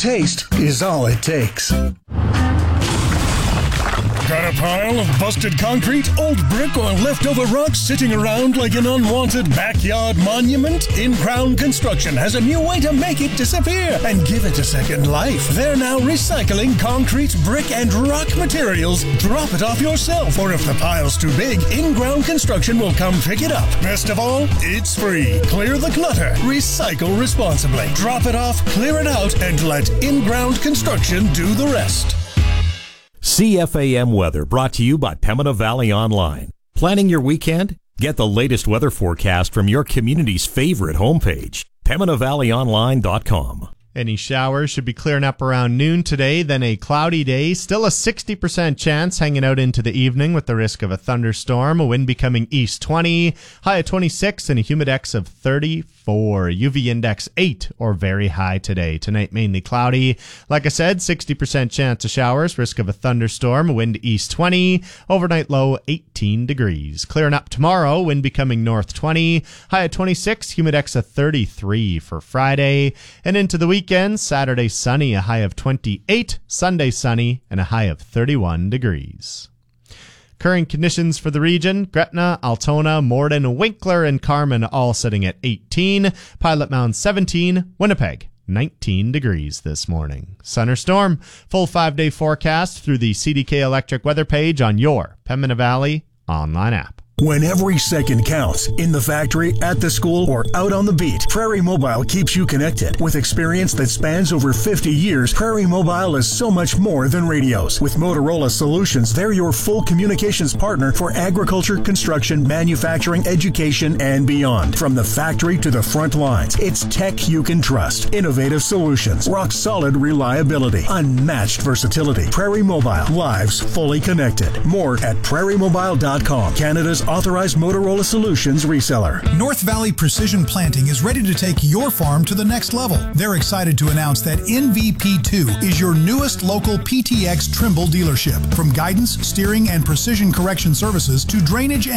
taste is all it takes. Got a pile of busted concrete, old brick, or leftover rocks sitting around like an unwanted backyard monument? In-Crown Construction has a new way to make it disappear and give it a second life. They're now recycling concrete, brick, and rock materials. Drop it off yourself, or if the pile's too big, In-Ground Construction will come pick it up. Best of all, it's free. Clear the clutter. Recycle responsibly. Drop it off, clear it out, and let In-Ground Construction do the rest. CFAM weather brought to you by Pembina Valley Online. Planning your weekend? Get the latest weather forecast from your community's favorite homepage, PembinaValleyOnline.com. Any showers should be clearing up around noon today, then a cloudy day. Still a 60% chance hanging out into the evening with the risk of a thunderstorm. A wind becoming east 20, high of 26, and a humidex of 34. UV index 8 or very high today. Tonight mainly cloudy. Like I said, 60% chance of showers, risk of a thunderstorm. A wind east 20, overnight low 18 degrees. Clearing up tomorrow, wind becoming north 20, high of 26, humidex of 33 for Friday. And into the weekend, Saturday sunny, a high of 28, Sunday sunny, and a high of 31 degrees. Current conditions for the region: Gretna, Altona, Morden, Winkler, and Carman all sitting at 18, Pilot Mound 17, Winnipeg 19 degrees this morning. Sun or storm, full 5-day forecast through the CDK Electric weather page on your Pembina Valley online app. When every second counts, in the factory, at the school, or out on the beat, Prairie Mobile keeps you connected. With experience that spans over 50 years, Prairie Mobile is so much more than radios. With Motorola Solutions, they're your full communications partner for agriculture, construction, manufacturing, education, and beyond. From the factory to the front lines, it's tech you can trust. Innovative solutions, rock-solid reliability, unmatched versatility. Prairie Mobile, lives fully connected. More at prairiemobile.com, Canada's authorized Motorola Solutions reseller. North Valley Precision Planting is ready to take your farm to the next level. They're excited to announce that NVP2 is your newest local PTX Trimble dealership. From guidance, steering, and precision correction services to drainage and